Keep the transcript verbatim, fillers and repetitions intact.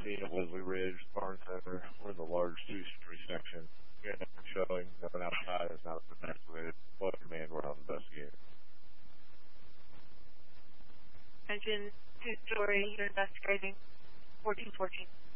meeting at Leslie Ridge, Barn Center. We're in the large two-story section. We got nothing showing. Nothing outside is not been activated. Flood command, we're out investigating. Engine two-story, you're investigating. fourteen fourteen.